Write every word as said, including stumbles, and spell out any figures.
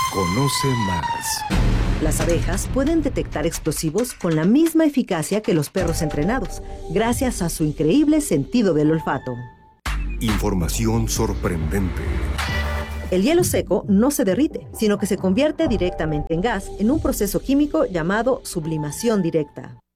Conoce más. Las abejas pueden detectar explosivos con la misma eficacia que los perros entrenados, gracias a su increíble sentido del olfato. Información sorprendente. El hielo seco no se derrite, sino que se convierte directamente en gas en un proceso químico llamado sublimación directa.